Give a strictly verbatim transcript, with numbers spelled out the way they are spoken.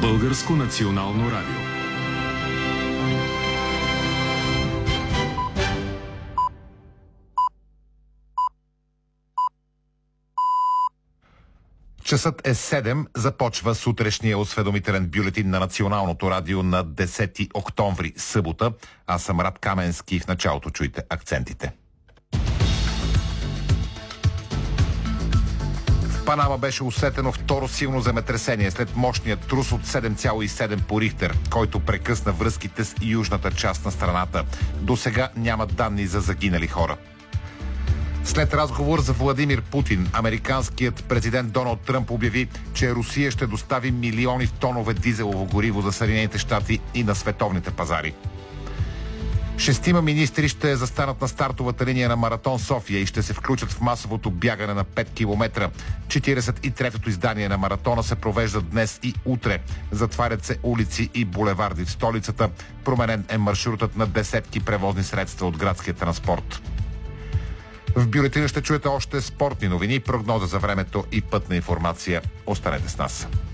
Българско национално радио. Часът е седем, започва сутрешния осведомителен бюлетин на Националното радио на десети октомври, събота. Аз съм Рад Каменски, в началото чуйте акцентите. В Панама беше усетено второ силно земетресение след мощния трус от седем цяло и седем по Рихтер, който прекъсна връзките с южната част на страната. До сега няма данни за загинали хора. След разговор за Владимир Путин, американският президент Доналд Тръмп обяви, че Русия ще достави милиони тонове дизелово гориво за Съединените щати и на световните пазари. Шестима министри ще застанат на стартовата линия на Маратон София и ще се включат в масовото бягане на пет километра. четиридесет и третото издание на маратона се провежда днес и утре. Затварят се улици и булеварди в столицата. Променен е маршрутът на десетки превозни средства от градския транспорт. В бюлетина ще чуете още спортни новини, прогноза за времето и пътна информация. Останете с нас.